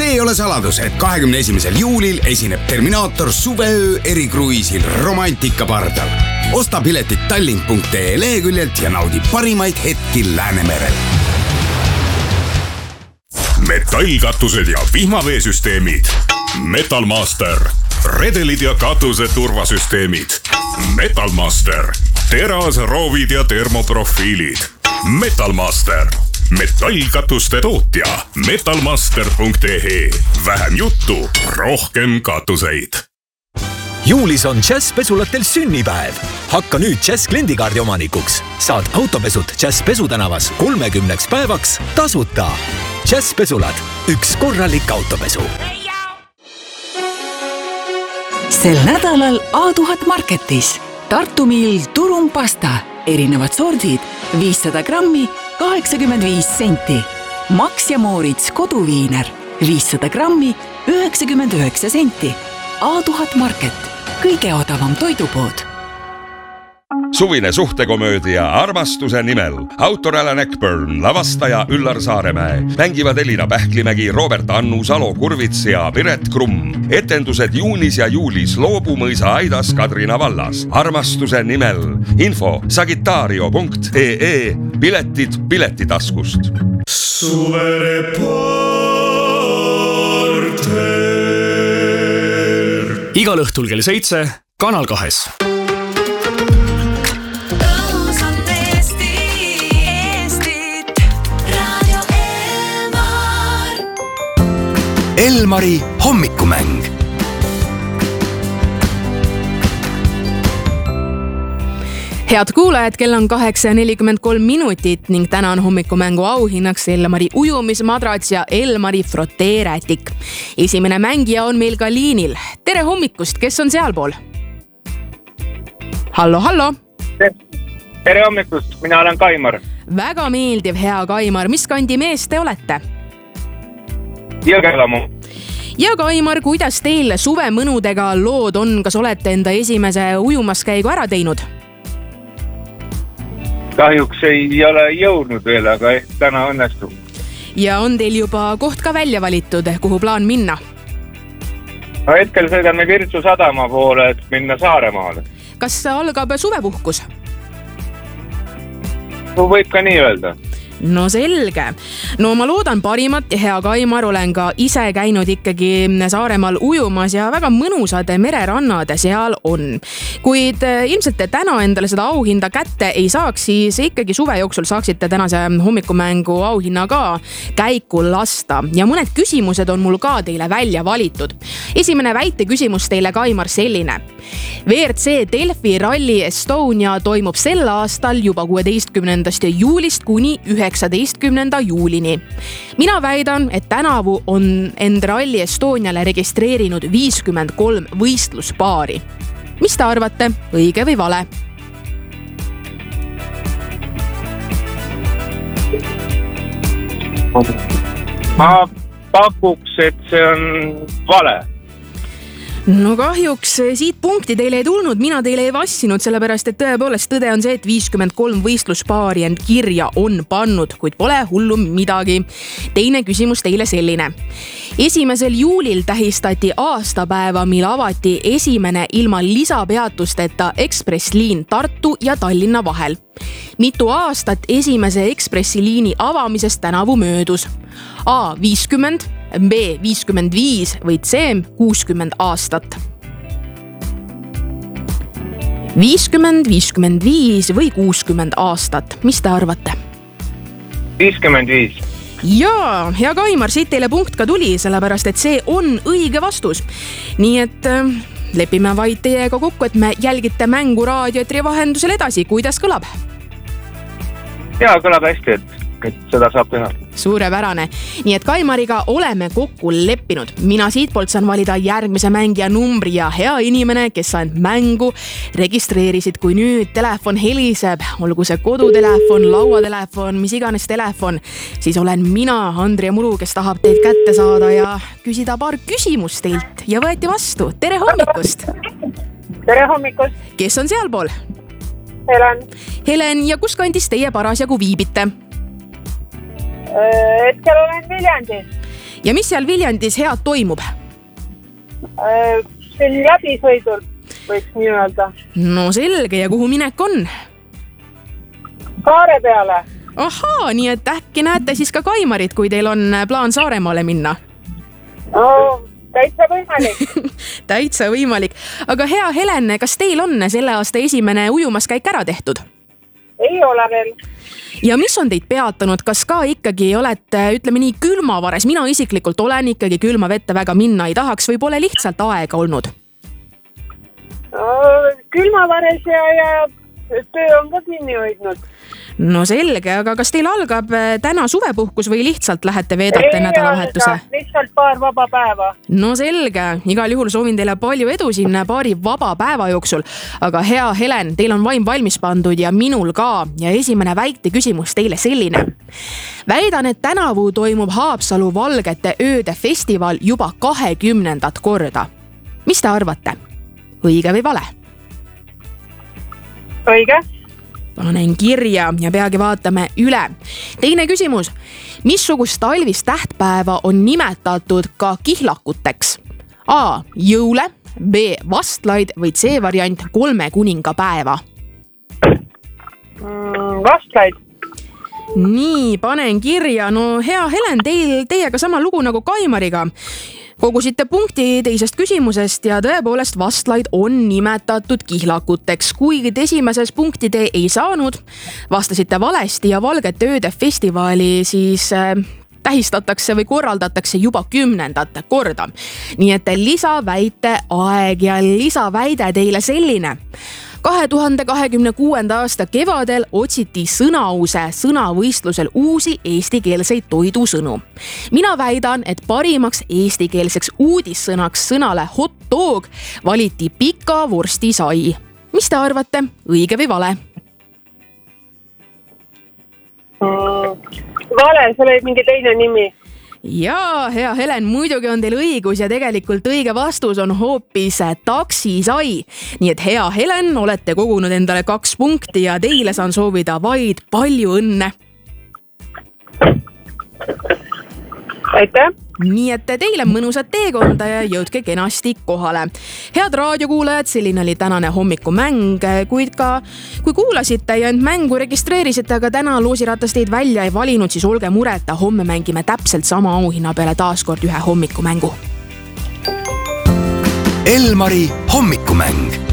See ei ole saladus, et 21. juulil esineb Terminaator suveöö erikruiisil Romantika pardal. Osta piletid tallink.ee leheküljelt ja naudi parimaid hetki Läänemerel. Metallkatused ja vihmaveesüsteemid. Metalmaster. Redelid ja katuse turvasüsteemid. Metalmaster. Teras, roovid ja termoprofiilid. Metalmaster. Metallkatuste tootja. Metalmaster.ee. Vähem juttu, rohkem katuseid. Juulis on Jazz pesulatel sünnipäev. Hakka nüüd Jazz kliendikaardi omanikuks. Saad autopesud Jazz pesutänavas 30 päevaks tasuta. Jazz pesulad. Üks korralik autopesu. Sel nädalal A1000 Marketis. Tartu Mill turumpasta. Erinevad sordid. 500 grammi, 85 senti. Max ja Moritz koduviiner. 500 grammi, 99 senti. A1000 Market. Kõige odavam toidupood. Suvine suhtekomöödia Armastuse nimel. Autor Alan Eckburn, lavastaja Üllar Saaremäe. Mängivad Elina Pähklimägi, Robert Annu, Salo Kurvits ja Piret Krumm. Etendused juunis ja juulis Loobumõisa Aidas Kadrina vallas. Armastuse nimel. Info sagitario.ee. Piletid piletitaskust. Suvereporter. Igal õhtul kell 7 Kanal 2. Elmari hommikumäng. Head kuulajad, kell on 8:43 ning täna on hommikumängu auhinnaks Elmari ujumismadrats ja Elmari froteerätik. Esimene mängija on meil ka liinil. Tere hommikust, kes on sealpool? Hallo. Tere hommikust, mina olen Kaimar. Väga meeldiv, hea Kaimar. Mis kandi mees te olete? Jõgelamu. Ja Kaimar, kuidas teil suvemõnudega lood on? Kas olete enda esimese ujumaskäigu ära teinud? Kahjuks ei ole jõudnud veel, aga ehk täna õnnestub. Ja on teil juba koht ka välja valitud, kuhu plaan minna? No hetkel sõidame Virtsu sadama poole, et minna Saaremaale. Kas algab suvepuhkus? Võib ka nii öelda. No selge. No ma loodan parimat ja hea Kaimar, olen ka ise käinud ikkagi Saaremaal ujumas ja väga mõnusad mererannad seal on. Kuid ilmselt te täna endale seda auhinda kätte ei saaks, siis ikkagi suve jooksul saaksite tänase hommikumängu auhinna ka käiku lasta. Ja mõned küsimused on mul ka teile välja valitud. Esimene väiteküsimus teile, Kaimar, selline. WRC Delfi Rally Estonia toimub sel aastal juba 16. juulist kuni 19. juulini. Mina väidan, et tänavu on end Rally Estoniale registreerinud 53 võistluspaari. Mis te arvate, õige või vale? Ma pakuks, et see on vale. No kahjuks siit punkti teile ei tulnud, mina teile ei vassinud, sellepärast et tõepoolest tõde on see, et 53 võistluspaari end kirja on pannud, kuid pole hullu midagi. Teine küsimus teile selline. 1. juulil tähistati aastapäeva, mil avati esimene ilma lisapeatusteta ekspressliin Tartu ja Tallinna vahel. Mitu aastat esimese ekspressiliini avamisest tänavu möödus? A. 50, B. 55 või C. 60 aastat. 50, 55 või 60 aastat. Mis te arvate? 55. Jaa, hea Kaimar, siit teile punkt ka tuli, sellepärast et see on õige vastus. Nii et lepime vaid teiega kokku, et me jälgite mängu raadioetri vahendusel edasi. Kuidas kõlab? Jaa, kõlab hästi, et seda saab teha. Suurepärane. Nii et Kaimariga oleme kokku leppinud. Mina siitpoolt saan valida järgmise mängija numbri ja hea inimene, kes sa end mängu registreerisid, kui nüüd telefon heliseb, olgu see kodutelefon, lauatelefon, mis iganes telefon, siis olen mina, Andrea Muru, kes tahab teid kätte saada ja küsida paar küsimust teilt ja võeti vastu. Tere hommikust! Tere hommikust! Kes on sealpool? Helen, ja kus kandis teie parasjagu viibite? Hetkel olen Viljandis. ja mis seal Viljandis head toimub? See on läbisõidul, võiks nii öelda. No selge, ja kuhu minek on? Saare peale. Ahaa, nii et äkki näete siis ka Kaimarit, kui teil on plaan Saaremaale minna? No, täitsa võimalik. Täitsa võimalik. Aga hea Helen, kas teil on selle aasta esimene ujumaskäik ära tehtud? Ei ole veel. Ja mis on teid peatanud? Kas ka ikkagi olete, ütleme nii, külmavares? Mina isiklikult olen ikkagi külma vette väga minna ei tahaks või pole lihtsalt aega olnud? Külmavares ja töö on ka kinni hoidnud. No selge, aga kas teil algab täna suvepuhkus või lihtsalt lähete veedate nädalavahetuse? Lihtsalt paar vaba päeva. No selge, igal juhul soovin teile palju edu siin paari vaba päeva jooksul. Aga hea Helen, teil on vaim valmis pandud ja minul ka. Ja esimene väikte küsimus teile selline. Väidan, et tänavu toimub Haapsalu Valgete ööde festival juba 20. korda. Mis te arvate? Õige või vale? Õige. Panen kirja ja peagi vaatame üle. Teine küsimus. Missugust talvist tähtpäeva on nimetatud ka kihlakuteks? A. Jõule, B. Vastlaid või C. variant 3 kuningapäeva? Vastlaid. Nii, panen kirja. No hea Helen, teiega sama lugu nagu Kaimariga. Kogusite punkti teisest küsimusest ja tõepoolest vastlaid on nimetatud kihlakuteks, kuid esimeses punkti te ei saanud. Vastasite valesti ja Valgete ööde festivali siis tähistatakse või korraldatakse juba 10. korda. Nii et lisaväite aeg ja lisaväide teile selline. 2026. aasta kevadel otsiti Sõnause sõnavõistlusel uusi eestikeelseid toidusõnu. Mina väidan, et parimaks eestikeelseks uudissõnaks sõnale hot dog valiti pika vorsti sai. Mis te arvate, õige või vale? Vale, see oli mingi teine nimi. Jaa, hea Helen, muidugi on teil õigus ja tegelikult õige vastus on hoopis taksisai. Nii et hea Helen, olete kogunud endale 2 punkti ja teile saan soovida vaid palju õnne. Aitäh! Nii et teile mõnusat teekonda ja jõudke kenasti kohale. Head raadiokuulajad, selline oli tänane hommikumäng, kuid ka kui kuulasite ja end mängu registreerisite, aga täna loosiratas teid välja ei valinud, siis olge mureta, homme mängime täpselt sama auhinna peale taaskord ühe hommikumängu. Elmari hommikumäng.